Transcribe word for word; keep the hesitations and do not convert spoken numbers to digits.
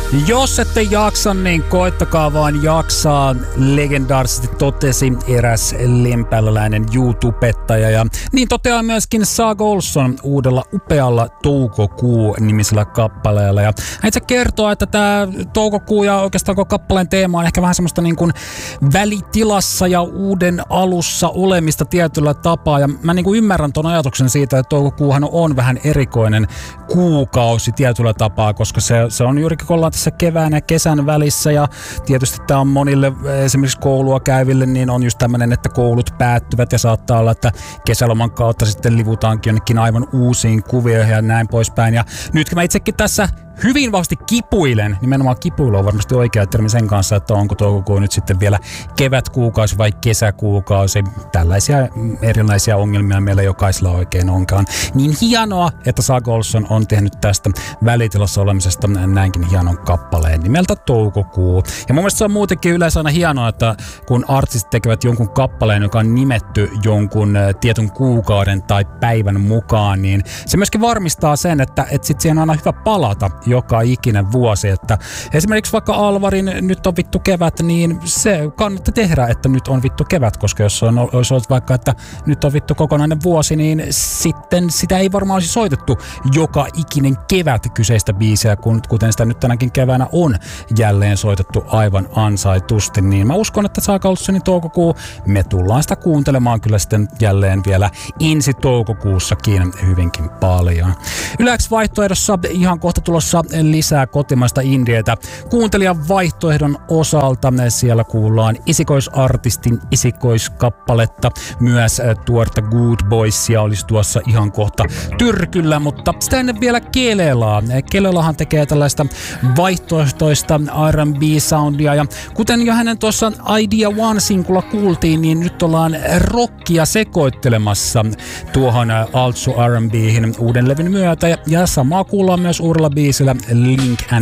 Jos ette jaksa, niin koittakaa vaan jaksaa, legendaarisesti totesi eräs lempäläinen YouTubettaja. Ja niin toteaa myöskin Saga Olsson uudella upealla Toukokuu-nimisellä kappaleella. Ja itse kertoo, että tämä Toukokuu ja oikeastaan koko kappaleen teema on ehkä vähän semmoista niin kuin välitilassa ja uuden alussa olemista tietyllä tapaa. Ja mä niin kuin ymmärrän ton ajatuksen siitä, että Toukokuuhan on vähän erikoinen kuukausi tietyllä tapaa, koska se, se on juurikin, kun ollaan tässä kevään ja kesän välissä, ja tietysti tämä on monille esimerkiksi koulua käyville, niin on just tämmöinen, että koulut päättyvät ja saattaa olla, että kesäloman kautta sitten livutaankin jonnekin aivan uusiin kuvioihin ja näin poispäin. Ja nyt mä itsekin tässä hyvin vahvasti kipuilen, nimenomaan kipuilu on varmasti oikea termi sen kanssa, että onko toukokuu nyt sitten vielä kevätkuukausi vai kesäkuukausi. Tällaisia erilaisia ongelmia meillä jokaisella oikein onkaan. Niin hienoa, että Saga Olsson on tehnyt tästä välitilassa olemisesta näinkin hienon kappaleen nimeltä Toukokuu. Ja mun mielestä se on muutenkin yleensä aina hienoa, että kun artistit tekevät jonkun kappaleen, joka on nimetty jonkun tietyn kuukauden tai päivän mukaan, niin se myöskin varmistaa sen, että, että sit siihen on aina hyvä palata joka ikinen vuosi, että esimerkiksi vaikka Alvarin Nyt on vittu kevät, niin se kannattaa tehdä, että nyt on vittu kevät, koska jos on, olisi ollut vaikka, että nyt on vittu kokonainen vuosi, niin sitten sitä ei varmaan olisi soitettu joka ikinen kevät kyseistä biisiä, kuten sitä nyt tänäkin keväänä on jälleen soitettu aivan ansaitusti, niin mä uskon, että Saga Olssonin Toukokuu, me tullaan sitä kuuntelemaan kyllä sitten jälleen vielä ensi toukokuussakin hyvinkin paljon. Yleensä vaihtoehdossa ihan kohta tulossa lisää kotimaista indietä. Kuuntelijan vaihtoehdon osalta siellä kuullaan esikoisartistin esikoiskappaletta. Myös tuorta Good Boysia olisi tuossa ihan kohta tyrkyllä, mutta sitä ennen vielä Kelelaa. Kelelahan tekee tällaista vaihtoehtoista R and B-soundia, ja kuten jo hänen tuossa Idea One-sinkulla kuultiin, niin nyt ollaan rockia sekoittelemassa tuohon Altsu R and B:hin uuden levyn myötä, ja samaa kuullaan myös uudella biisillä Link and